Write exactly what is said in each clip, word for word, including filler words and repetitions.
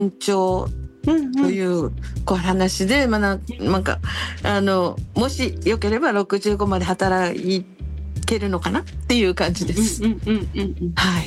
長というこう話で、まあ、ななんかあのもしよければろくじゅうごまで働けるのかなっていう感じです。はい。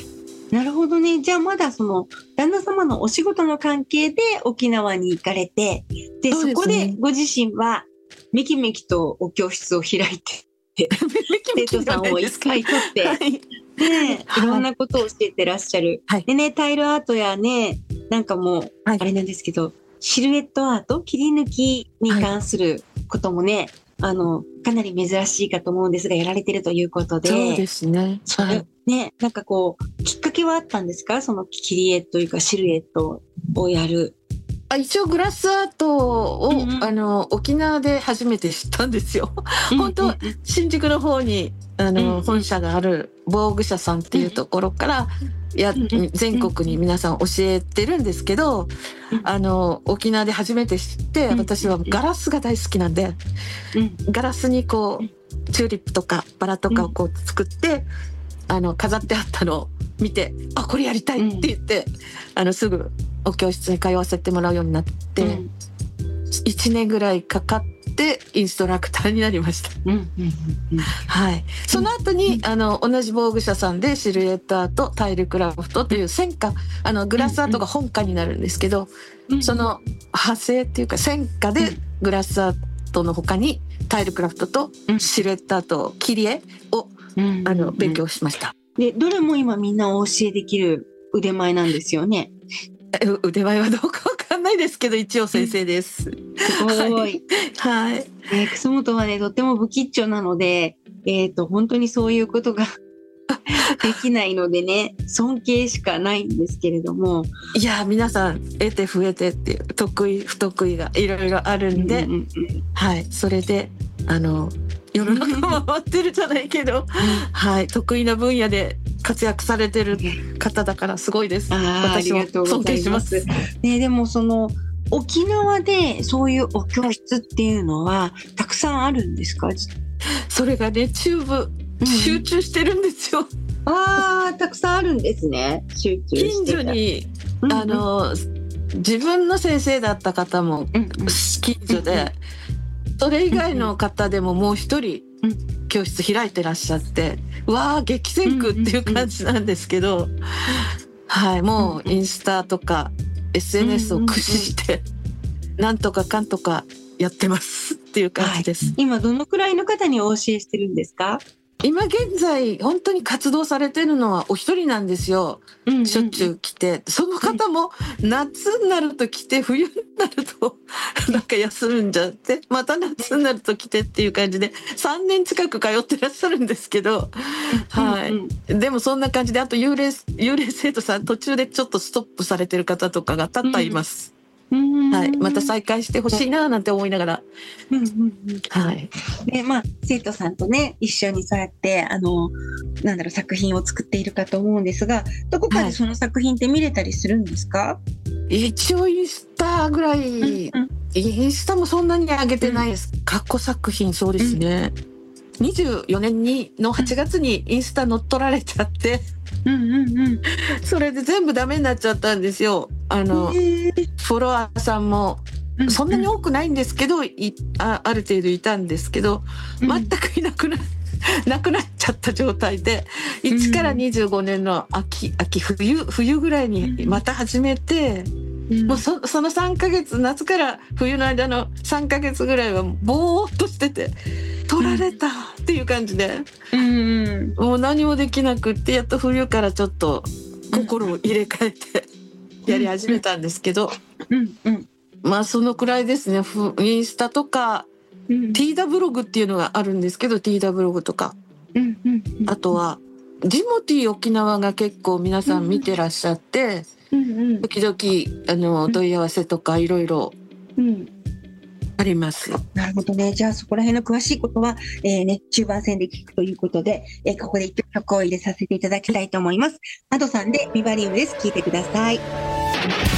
なるほどね。じゃあまだその旦那様のお仕事の関係で沖縄に行かれて、で、そこでご自身はめきめきとお教室を開いて、生徒さんをいっぱい取って、はい、ね、いろんなことを教えてらっしゃる。はい、でね、タイルアートやね、なんかもう、あれなんですけど、はい、シルエットアート、切り抜きに関することもね、はい、あの、かなり珍しいかと思うんですが、やられてるということで。 そうですね。 それ、ね、なんかこう、きっかけはあったんですか？その切り絵というかシルエットをやる。 あ、一応グラスアートを、うんうん、あの沖縄で初めて知ったんですよ。本当、うんうん、新宿の方にあの、うんうん、本社がある防具社さんっていうところからや、うんうん、全国に皆さん教えてるんですけど、うん、あの沖縄で初めて知って、私はガラスが大好きなんで、うん、ガラスにこうチューリップとかバラとかをこう作って、うん、あの飾ってあったのを見て、あ、これやりたいって言って、うん、あのすぐお教室に通わせてもらうようになって、うん、いちねんぐらいかかってインストラクターになりました。うんうんうん、はい。その後に、うん、あの同じ防具社さんでシルエットアート、タイルクラフトという線下、あのグラスアートが本家になるんですけど、うんうん、その派生っていうか線下でグラスアートの他にタイルクラフトとシルエットアート、切り絵を、うん、あの勉強しました。 で、どれも今みんなお教えできる腕前なんですよね。 腕前はどうかわかんないですけど、一応先生です。すごい。はい。はい、えー、楠本はね、とっても不吉祥なので、えっと、本当にそういうことができないのでね、尊敬しかないんですけれども。 いや、皆さん、得て増えてっていう、得意、不得意がいろいろあるんで、うんうんうん、はい、それで、あの、世の中回ってるじゃないけど、うん、はい、得意な分野で活躍されてる方だからすごいです。私も尊敬します。 ね、でもその沖縄でそういうお教室っていうのはたくさんあるんですか？ それがね、中部集中してるんですよ。 うん、ああ、たくさんあるんですね。集中して近所に、うんうん、あの自分の先生だった方も近所で。うんうん、それ以外の方でももう一人教室開いてらっしゃって、うわー激戦区っていう感じなんですけど、はい、もうインスタとか エスエヌエス を駆使してなんとかかんとかやってますっていう感じです。はい、 今どのくらいの方にお教えしてるんですか？ 今現在本当に活動されてるのはお一人なんですよ、うんうんうん、しょっちゅう来て、その方も夏になると来て冬になるとなんか休んじゃってまた夏になると来てっていう感じでさんねん近く通ってらっしゃるんですけど、はい、うんうん、でもそんな感じで、あと幽霊、幽霊生徒さん途中でちょっとストップされてる方とかが多々います。うん、はい、また再開してほしいななんて思いながら、うんうんうん、はい。 で、まあ生徒さんとね一緒にそうやってあのなんだろう作品を作っているかと思うんですが、どこかでその作品って見れたりするんですか？はい、一応インスタぐらい、うんうん、インスタもそんなに上げてないです。うん、過去作品そうですね。うん、にじゅうよねんにのはちがつにインスタ乗っ取られちゃって。うんうんうん、それで全部ダメになっちゃったんですよ。あのフォロワーさんもそんなに多くないんですけど、い あ, ある程度いたんですけど、全くいなく な, なくなっちゃった状態で、いちからにじゅうごねんの 秋, 秋 冬, 冬ぐらいにまた始めて、もう そ, そのさんかげつ、夏から冬の間のさんかげつぐらいはぼーっとしてて、取られたっていう感じで、うん、もう何もできなくって、やっと冬からちょっと心を入れ替えてやり始めたんですけど、うんうん、まあそのくらいですね。インスタとか、うん、ティーダブログっていうのがあるんですけど、ティーダブログとか、うんうんうん、あとはジモティー沖縄が結構皆さん見てらっしゃって、うんうん、時々あのお問い合わせとかいろいろあります。 なるほどね。じゃあそこら辺の詳しいことは、えーね、中盤戦で聞くということで、えー、ここで一曲を入れさせていただきたいと思います。Adoさんでビバリウムです。聞いてください。